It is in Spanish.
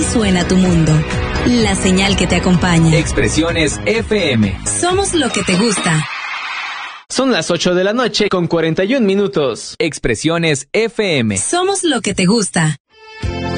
suena tu mundo. La señal que te acompaña. Expresiones FM. Somos lo que te gusta. Son las 8 de la noche con 41 minutos. Expresiones FM. Somos lo que te gusta.